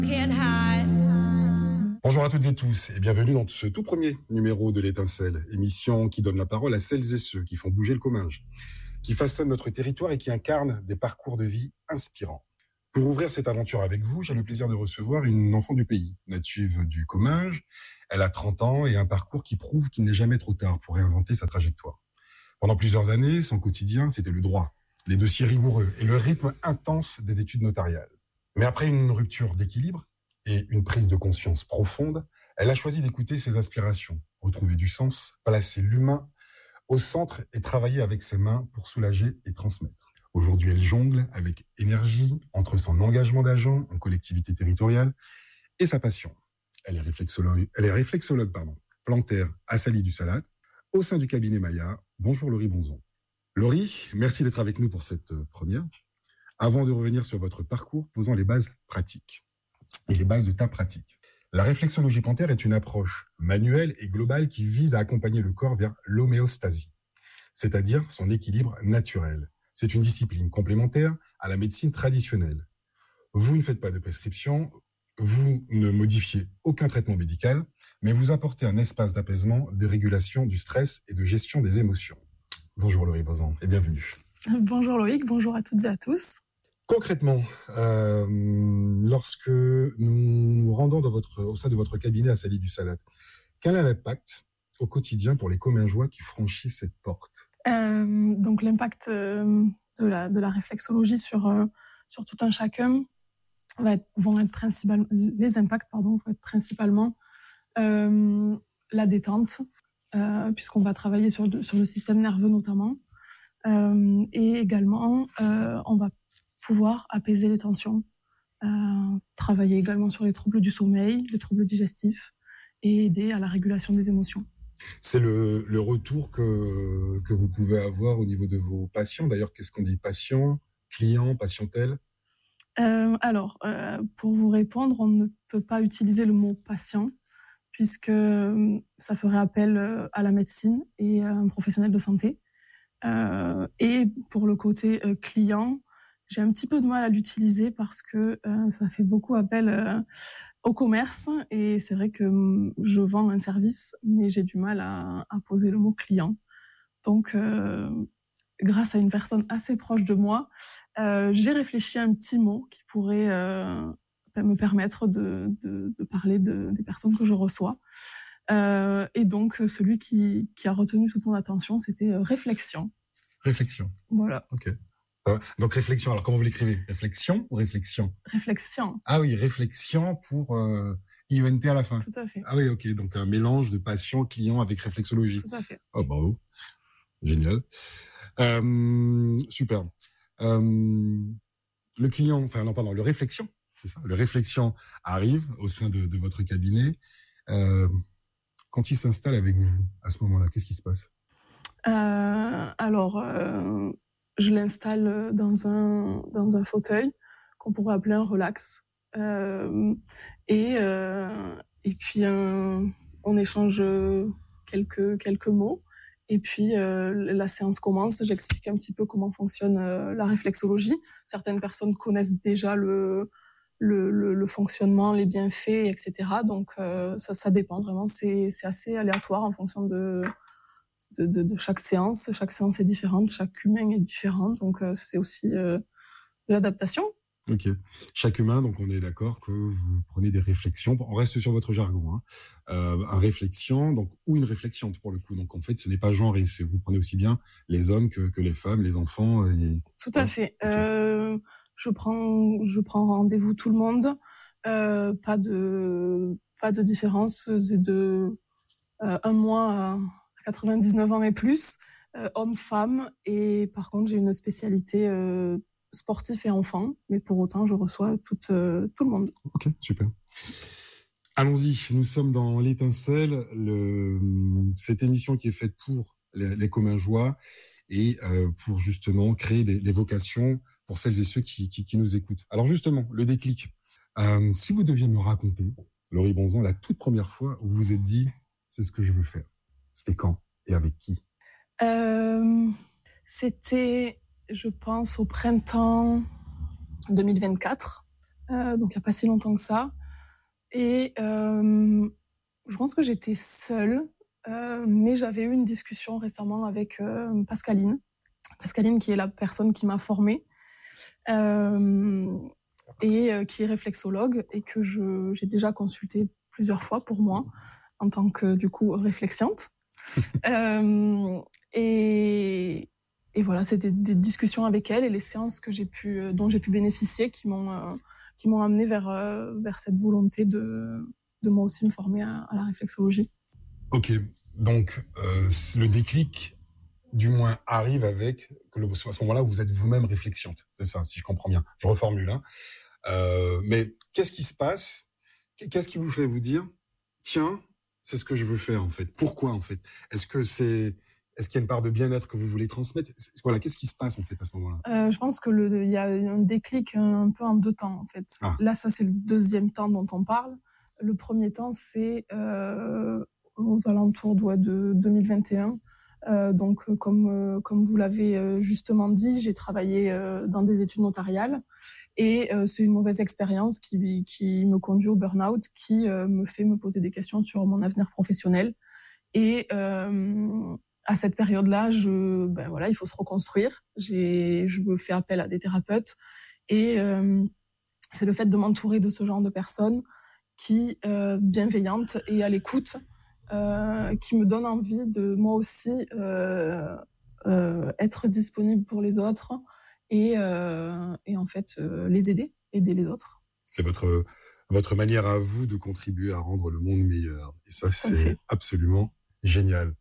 Bonjour à toutes et tous et bienvenue dans ce tout premier numéro de l'Étincelle, émission qui donne la parole à celles et ceux qui font bouger le Comminges, qui façonnent notre territoire et qui incarnent des parcours de vie inspirants. Pour ouvrir cette aventure avec vous, j'ai le plaisir de recevoir une enfant du pays, native du Comminges. Elle a 30 ans et un parcours qui prouve qu'il n'est jamais trop tard pour réinventer sa trajectoire. Pendant plusieurs années, son quotidien, c'était le droit, les dossiers rigoureux et le rythme intense des études notariales. Mais après une rupture d'équilibre et une prise de conscience profonde, elle a choisi d'écouter ses aspirations, retrouver du sens, placer l'humain au centre et travailler avec ses mains pour soulager et transmettre. Aujourd'hui, elle jongle avec énergie entre son engagement d'agent en collectivité territoriale et sa passion. Elle est réflexologue, plantaire à Sali du Salat, au sein du cabinet Maya. Bonjour Laurie Bonzon. Laurie, merci d'être avec nous pour cette première. Avant de revenir sur votre parcours, posons les bases pratiques et les bases de ta pratique. La réflexologie plantaire est une approche manuelle et globale qui vise à accompagner le corps vers l'homéostasie, c'est-à-dire son équilibre naturel. C'est une discipline complémentaire à la médecine traditionnelle. Vous ne faites pas de prescription, vous ne modifiez aucun traitement médical, mais vous apportez un espace d'apaisement, de régulation du stress et de gestion des émotions. Bonjour Laurie Bonzon et bienvenue. Bonjour Loïc, bonjour à toutes et à tous. Concrètement, lorsque nous nous rendons au sein de votre cabinet à Sali du Salat, quel est l'impact au quotidien pour les Commingeois qui franchissent cette porte ? Donc l'impact de la réflexologie sur tout un chacun vont être principalement la détente, puisqu'on va travailler sur le système nerveux notamment, et également on va pouvoir apaiser les tensions, travailler également sur les troubles du sommeil, les troubles digestifs et aider à la régulation des émotions. C'est le retour que vous pouvez avoir au niveau de vos patients. D'ailleurs, qu'est-ce qu'on dit patient, client, patientèle ? Pour vous répondre, on ne peut pas utiliser le mot patient puisque ça ferait appel à la médecine et à un professionnel de santé. Et pour le côté client, j'ai un petit peu de mal à l'utiliser parce que ça fait beaucoup appel au commerce et c'est vrai que je vends un service, mais j'ai du mal à poser le mot client. Donc, grâce à une personne assez proche de moi, j'ai réfléchi à un petit mot qui pourrait me permettre de parler des personnes que je reçois. Et donc, celui qui a retenu toute mon attention, c'était réflexion. Réflexion. Voilà. Ok. Donc réflexion, alors comment vous l'écrivez ? Réflexion ou réflexion ? Réflexion. Ah oui, réflexion pour IENT à la fin. Tout à fait. Ah oui, ok, donc un mélange de patient, client avec réflexologie. Tout à fait. Oh, bravo. Génial. Super. Le réflexion, c'est ça. Le réflexion arrive au sein de votre cabinet. Quand il s'installe avec vous, à ce moment-là, qu'est-ce qui se passe ? Je l'installe dans un fauteuil qu'on pourrait appeler un relax. Et puis on échange quelques mots. Et puis la séance commence. J'explique un petit peu comment fonctionne la réflexologie. Certaines personnes connaissent déjà le fonctionnement, les bienfaits, etc. Donc ça dépend vraiment. C'est assez aléatoire en fonction de chaque séance. Chaque séance est différente, chaque humain est différent. Donc c'est aussi de l'adaptation. Ok. Chaque humain, donc on est d'accord que vous prenez des réflexions. On reste sur votre jargon, hein. Un réflexion, donc ou une réflexion pour le coup. Donc en fait, ce n'est pas genré. Vous prenez aussi bien les hommes que les femmes, les enfants. Tout à fait. Okay. Je prends rendez-vous tout le monde. Pas de différence. C'est de 1 mois à 99 ans et plus, homme-femme. Et par contre, j'ai une spécialité sportif et enfant, mais pour autant, je reçois tout le monde. Ok, super. Allons-y, nous sommes dans l'Étincelle, cette émission qui est faite pour les Commingeois et pour justement créer des vocations pour celles et ceux qui nous écoutent. Alors justement, le déclic. Si vous deviez me raconter, Laurie Bonzon, la toute première fois où vous vous êtes dit « c'est ce que je veux faire », c'était quand et avec qui ? C'était, je pense, au printemps 2024. donc il n'y a pas si longtemps que ça. Et je pense que j'étais seule, mais j'avais eu une discussion récemment avec Pascaline. Pascaline, qui est la personne qui m'a formée et qui est réflexologue et que j'ai déjà consulté plusieurs fois pour moi en tant que, du coup, réflexiante. Et voilà, c'était des discussions avec elle et les séances dont j'ai pu bénéficier qui m'ont amené vers cette volonté de moi aussi me former à la réflexologie. Ok, donc le déclic, du moins, arrive avec à ce moment-là où vous êtes vous-même réflexiante. C'est ça, si je comprends bien. Je reformule. Hein. Mais qu'est-ce qui se passe? Qu'est-ce qui vous fait vous dire, tiens, c'est ce que je veux faire en fait? Pourquoi en fait? Est-ce qu'il y a une part de bien-être que vous voulez transmettre? Voilà, qu'est-ce qui se passe en fait à ce moment-là? Je pense que il y a un déclic un peu en deux temps en fait. Ah. Là, ça c'est le deuxième temps dont on parle. Le premier temps, c'est aux alentours de 2021. Donc, comme vous l'avez justement dit, j'ai travaillé dans des études notariales et c'est une mauvaise expérience qui me conduit au burn-out, qui me fait me poser des questions sur mon avenir professionnel. Et à cette période-là, il faut se reconstruire. Je me fais appel à des thérapeutes et c'est le fait de m'entourer de ce genre de personnes qui, bienveillantes et à l'écoute, qui me donne envie de moi aussi être disponible pour les autres et en fait les aider les autres. C'est votre manière à vous de contribuer à rendre le monde meilleur. Et ça, c'est absolument génial.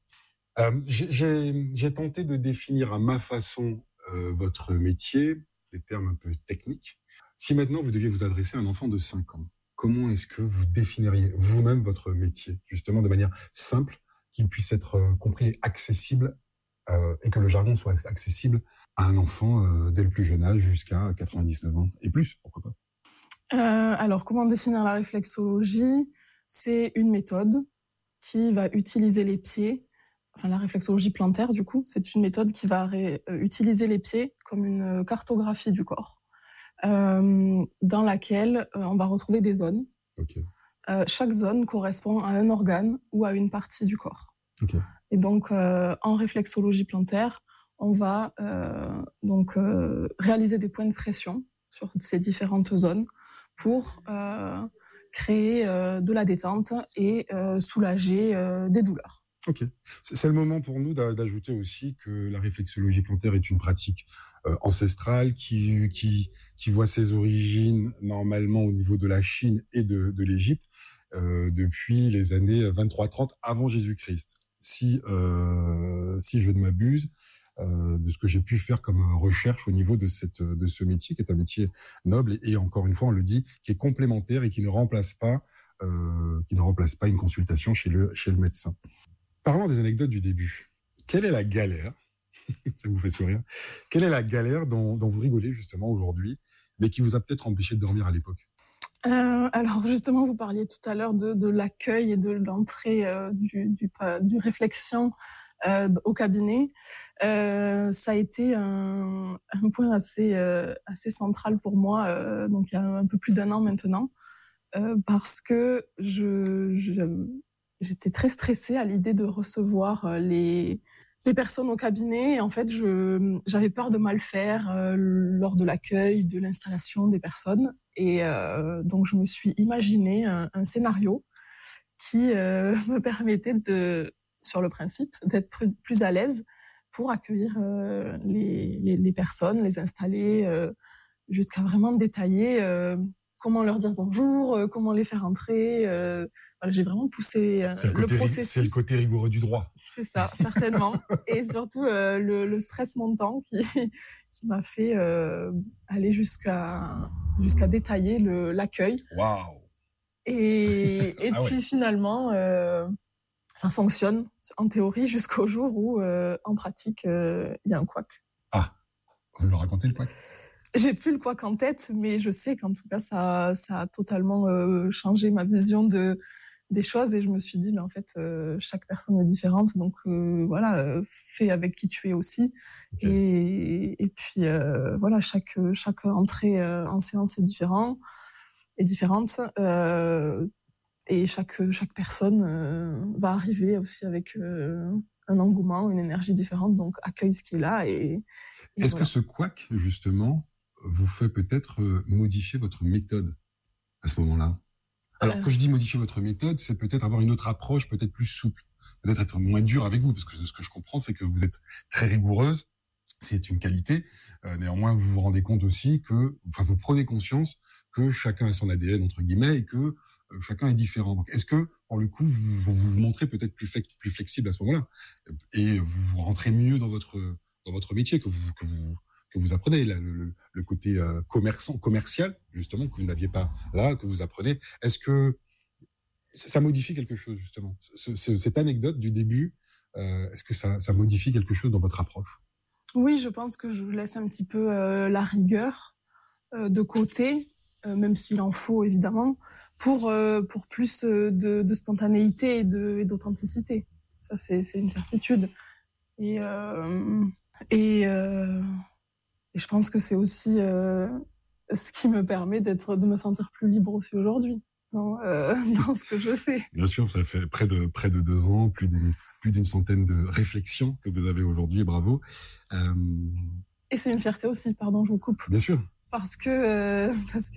J'ai tenté de définir à ma façon votre métier, des termes un peu techniques. Si maintenant vous deviez vous adresser à un enfant de 5 ans, comment est-ce que vous définiriez vous-même votre métier, justement de manière simple, qu'il puisse être compris et accessible, et que le jargon soit accessible à un enfant dès le plus jeune âge jusqu'à 99 ans et plus, pourquoi pas? Alors, comment définir la réflexologie? C'est une méthode qui va utiliser les pieds, enfin la réflexologie plantaire du coup, c'est une méthode qui va utiliser les pieds comme une cartographie du corps. Dans laquelle on va retrouver des zones. Okay. Chaque zone correspond à un organe ou à une partie du corps. Okay. Et donc, en réflexologie plantaire, on va réaliser des points de pression sur ces différentes zones pour créer de la détente et soulager des douleurs. Ok. C'est le moment pour nous d'ajouter aussi que la réflexologie plantaire est une pratique ancestrale qui voit ses origines normalement au niveau de la Chine et de l'Égypte depuis les années 23-30 avant Jésus-Christ. Si je ne m'abuse, de ce que j'ai pu faire comme recherche au niveau de ce métier, qui est un métier noble et encore une fois, on le dit, qui est complémentaire et qui ne remplace pas une consultation chez le médecin. Parlons des anecdotes du début. Quelle est la galère, ça vous fait sourire, quelle est la galère dont vous rigolez justement aujourd'hui, mais qui vous a peut-être empêché de dormir à l'époque? Alors justement, vous parliez tout à l'heure de l'accueil et de l'entrée du réflexion au cabinet. Ça a été un point assez central pour moi, donc il y a un peu plus d'1 an maintenant, parce que j'étais très stressée à l'idée de recevoir les personnes au cabinet. Et en fait, j'avais peur de mal faire lors de l'accueil, de l'installation des personnes. Et donc, je me suis imaginé un scénario qui me permettait sur le principe, d'être plus à l'aise pour accueillir les personnes, les installer, jusqu'à vraiment détailler comment leur dire bonjour, comment les faire entrer. Voilà, j'ai vraiment poussé le processus. C'est le côté rigoureux du droit. C'est ça, certainement. Et surtout le stress montant qui m'a fait aller jusqu'à détailler l'accueil. Waouh. Et puis finalement, ça fonctionne en théorie jusqu'au jour où en pratique, il y a un couac. Ah, vous me racontez le couac? J'ai plus le couac en tête, mais je sais qu'en tout cas, ça a totalement changé ma vision des choses et je me suis dit, mais en fait, chaque personne est différente, donc voilà, fais avec qui tu es aussi. Okay. Et puis voilà, chaque entrée en séance est différent. différente. Et chaque personne va arriver aussi avec un engouement, une énergie différente, donc accueille ce qui est là. Est-ce que ce couac, justement, vous fait peut-être modifier votre méthode à ce moment-là? Alors, quand je dis modifier votre méthode, c'est peut-être avoir une autre approche, peut-être plus souple, peut-être être moins dur avec vous, parce que ce que je comprends, c'est que vous êtes très rigoureuse, c'est une qualité. Néanmoins, vous vous rendez compte aussi vous prenez conscience que chacun a son ADN, entre guillemets, et que chacun est différent. Donc, est-ce que, pour le coup, vous montrez peut-être plus flexible à ce moment-là, et vous rentrez mieux dans votre métier que vous apprenez, là, le côté commercial, justement, que vous n'aviez pas là, que vous apprenez. Est-ce que ça modifie quelque chose, justement, cette anecdote du début, est-ce que ça modifie quelque chose dans votre approche? Oui, je pense que je laisse un petit peu la rigueur de côté, même s'il en faut évidemment, pour plus de spontanéité et d'authenticité. Ça, c'est une certitude. Et je pense que c'est aussi ce qui me permet de me sentir plus libre aussi aujourd'hui dans ce que je fais. Bien sûr, ça fait près de 2 ans, plus d'une centaine de réflexions que vous avez aujourd'hui, bravo. Et c'est une fierté aussi, pardon, je vous coupe. Bien sûr. Parce que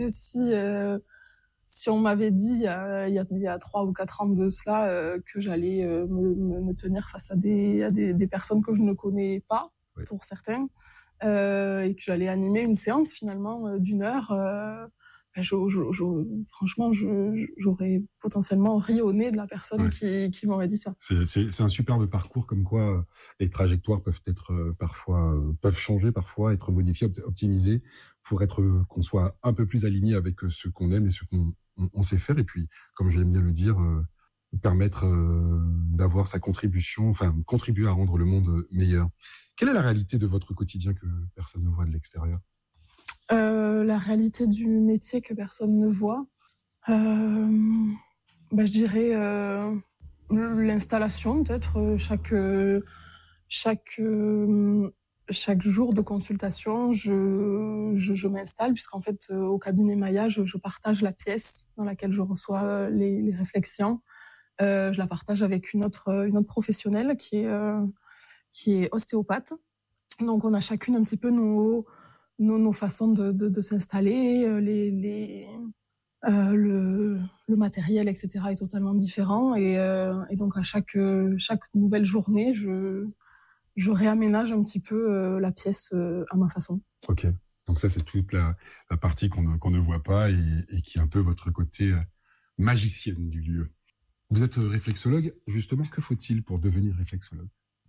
si on m'avait dit il y a 3 ou 4 ans de cela que j'allais me tenir face à des personnes que je ne connais pas, oui, pour certains, et que j'allais animer une séance finalement d'1 heure, franchement, j'aurais potentiellement ri au nez de la personne, ouais, qui m'aurait dit ça. C'est un superbe parcours, comme quoi les trajectoires peuvent être peuvent changer parfois, être modifiées, optimisées, pour qu'on soit un peu plus aligné avec ce qu'on aime et ce qu'on sait faire. Et puis, comme j'aime bien le dire, permettre d'avoir sa contribution, contribuer à rendre le monde meilleur. Quelle est la réalité de votre quotidien que personne ne voit de l'extérieur? La réalité du métier que personne ne voit, je dirais l'installation, peut-être. Chaque jour de consultation, je m'installe, puisqu'en fait, au cabinet Maya, je partage la pièce dans laquelle je reçois les réflexions. Je la partage avec une autre professionnelle qui est ostéopathe. Donc, on a chacune un petit peu nos façons de s'installer, le matériel, etc. est totalement différent. Et donc, à chaque nouvelle journée, je réaménage un petit peu la pièce à ma façon. Ok. Donc ça, c'est toute la partie qu'on ne voit pas et qui est un peu votre côté magicienne du lieu. Vous êtes réflexologue. Justement, que faut-il pour devenir réflexologue?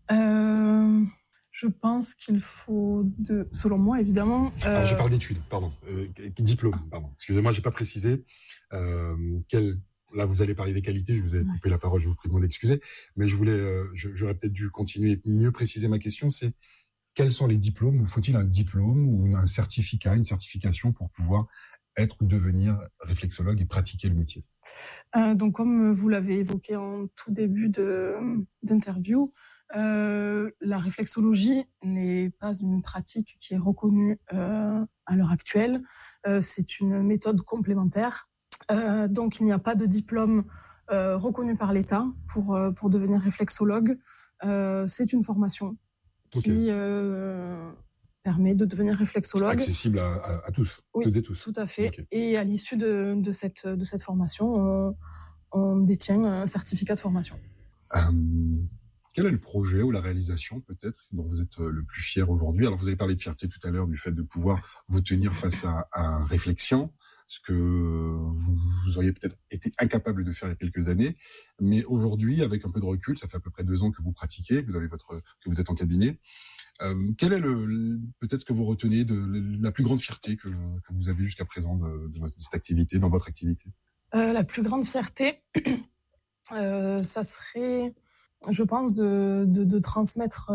Je pense qu'il faut selon moi, évidemment... Alors, je parle d'études, pardon. Diplôme, pardon. Excusez-moi, j'ai pas précisé. Là, vous allez parler des qualités. Je vous ai coupé la parole, je vous prie de m'en excuser. Mais j'aurais peut-être dû continuer et mieux préciser ma question. C'est quels sont les diplômes, ou faut-il un diplôme ou un certificat, une certification pour pouvoir être ou devenir réflexologue et pratiquer le métier? Donc, comme vous l'avez évoqué en tout début d'interview, la réflexologie n'est pas une pratique qui est reconnue à l'heure actuelle. C'est une méthode complémentaire. Donc, il n'y a pas de diplôme reconnu par l'État pour devenir réflexologue. C'est une formation qui permet de devenir réflexologue. Accessible à tous, oui, toutes et tous. Tout à fait. Okay. Et à l'issue de cette formation, on détient un certificat de formation. Quel est le projet ou la réalisation, peut-être, dont vous êtes le plus fier aujourd'hui? Alors, vous avez parlé de fierté tout à l'heure, du fait de pouvoir vous tenir face à réflexion, ce que vous auriez peut-être été incapable de faire il y a quelques années. Mais aujourd'hui, avec un peu de recul, ça fait à peu près 2 ans que vous pratiquez, que vous êtes en cabinet. Quel est peut-être ce que vous retenez de la plus grande fierté que vous avez jusqu'à présent de cette activité, dans votre activité? La plus grande fierté, ça serait, je pense, de transmettre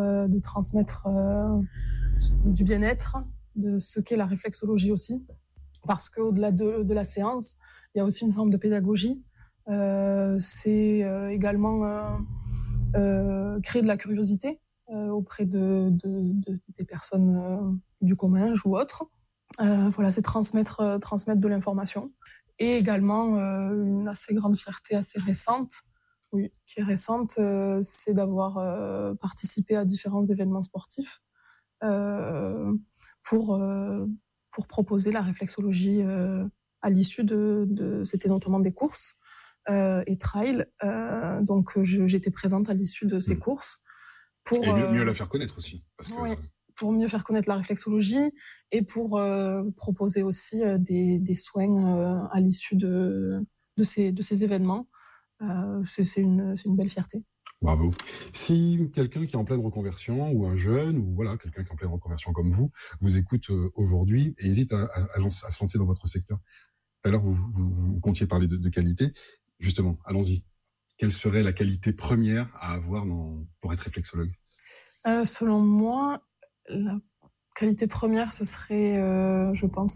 du bien-être, de ce qu'est la réflexologie aussi, parce qu'au-delà de la séance, il y a aussi une forme de pédagogie. C'est également créer de la curiosité auprès des personnes du commun ou autres. Voilà, c'est transmettre de l'information. Et également, une assez grande fierté assez récente, oui, qui est récente, c'est d'avoir participé à différents événements sportifs pour proposer la réflexologie à l'issue c'était notamment des courses et trail. Donc j'étais présente à l'issue de ces courses pour et mieux la faire connaître aussi, parce que oui, pour mieux faire connaître la réflexologie et pour proposer aussi des soins à l'issue de ces événements. C'est une belle fierté. Bravo. Si quelqu'un qui est en pleine reconversion, ou un jeune, ou voilà, quelqu'un qui est en pleine reconversion comme vous écoute aujourd'hui et hésite à se lancer dans votre secteur. Tout à l'heure, vous comptiez parler de qualité. Justement, allons-y. Quelle serait la qualité première à avoir pour être réflexologue ? Selon moi, la qualité première, ce serait, je pense,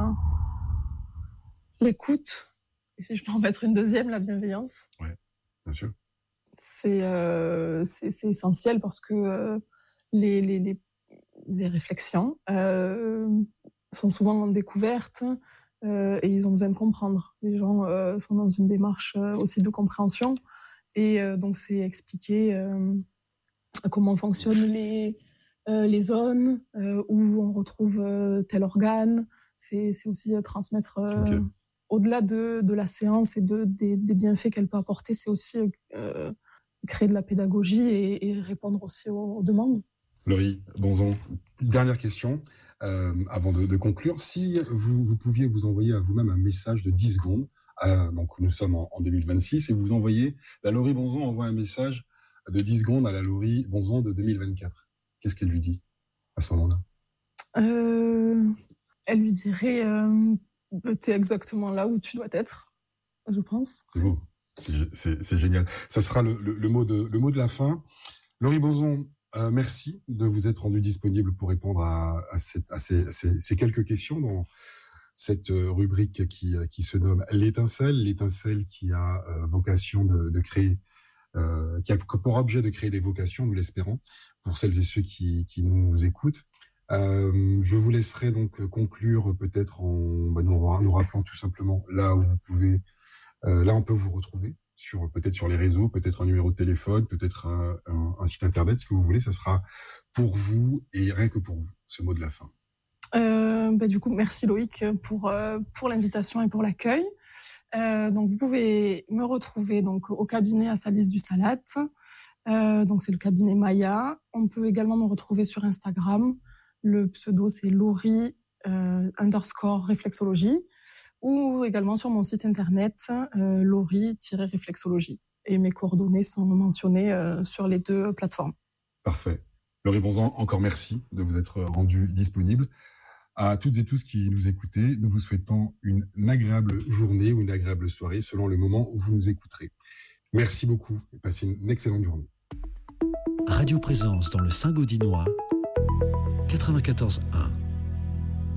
l'écoute. Et si je peux en mettre une deuxième, la bienveillance. Oui, bien sûr. C'est essentiel parce que les réflexions sont souvent en découverte et ils ont besoin de comprendre. Les gens sont dans une démarche aussi de compréhension et donc c'est expliquer comment fonctionnent les zones où on retrouve tel organe. C'est aussi transmettre au-delà de la séance et des bienfaits qu'elle peut apporter, c'est aussi créer de la pédagogie et répondre aussi aux demandes. Laurie Bonzon, dernière question avant de conclure. Si vous pouviez vous envoyer à vous-même un message de 10 secondes, donc nous sommes en 2026, et vous envoyez, la Laurie Bonzon envoie un message de 10 secondes à la Laurie Bonzon de 2024. Qu'est-ce qu'elle lui dit à ce moment-là ? Elle lui dirait t'es exactement là où tu dois être, je pense. C'est beau, c'est génial. Ça sera le mot de la fin. Laurie Bonzon, merci de vous être rendu disponible pour répondre à ces quelques questions dans cette rubrique qui se nomme l'étincelle qui a vocation de créer, qui a pour objet de créer des vocations, nous l'espérons, pour celles et ceux qui nous écoutent. Je vous laisserai donc conclure peut-être en nous rappelant tout simplement là où vous pouvez, là on peut vous retrouver peut-être sur les réseaux, peut-être un numéro de téléphone, peut-être un site internet, ce que vous voulez. Ça sera pour vous et rien que pour vous, ce mot de la fin. Du coup, merci Loïc pour l'invitation et pour l'accueil. Donc vous pouvez me retrouver donc au cabinet à Salis du Salat. Donc c'est le cabinet Maya. On peut également me retrouver sur Instagram. Le pseudo, c'est Laurie _réflexologie, ou également sur mon site internet, Laurie-réflexologie. Et mes coordonnées sont mentionnées sur les deux plateformes. Parfait. Laurie Bonzon, encore merci de vous être rendu disponible. À toutes et tous qui nous écoutez, nous vous souhaitons une agréable journée ou une agréable soirée selon le moment où vous nous écouterez. Merci beaucoup et passez une excellente journée. Radio Présence dans le Saint-Gaudinois, 94.1.